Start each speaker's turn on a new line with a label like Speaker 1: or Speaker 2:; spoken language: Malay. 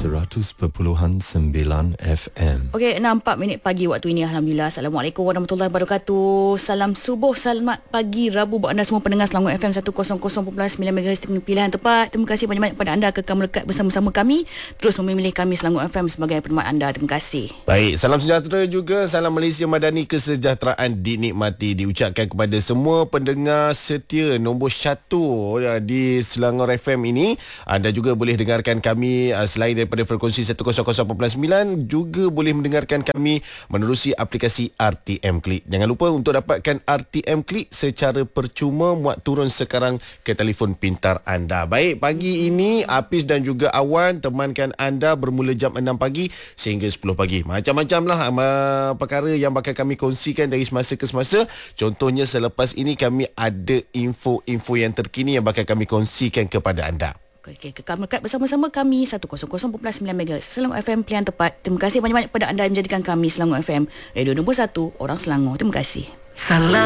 Speaker 1: 100.9 FM.
Speaker 2: Okey, 6:04 pagi waktu ini. Alhamdulillah. Assalamualaikum warahmatullahi wabarakatuh. Salam subuh, selamat pagi Rabu buat anda semua pendengar Selangor FM 100.9 MHz pilihan tepat. Terima kasih banyak-banyak kepada anda kekal melekat bersama-sama kami. Terus memilih kami Selangor FM sebagai penemat anda. Terima kasih.
Speaker 3: Baik, salam sejahtera juga. Salam Malaysia Madani, kesejahteraan dinikmati diucapkan kepada semua pendengar setia nombor 1 di Selangor FM ini. Anda juga boleh dengarkan kami selain daripada frekuensi 100.9, juga boleh mendengarkan kami menerusi aplikasi RTM Klik. Jangan lupa untuk dapatkan RTM Klik secara percuma, muat turun sekarang ke telefon pintar anda. Baik, pagi ini Hafiz dan juga Awan temankan anda bermula jam 6 pagi sehingga 10 pagi. Macam-macam lah perkara yang bakal kami kongsikan dari semasa ke semasa. Contohnya selepas ini kami ada info-info yang terkini yang bakal kami kongsikan kepada anda.
Speaker 2: Okey, kekal melekat bersama-sama kami 100.9 MHz Selangor FM pilihan tepat. Terima kasih banyak-banyak kepada anda yang menjadikan kami Selangor FM radio nombor 1 orang Selangor. Terima kasih.
Speaker 4: Salam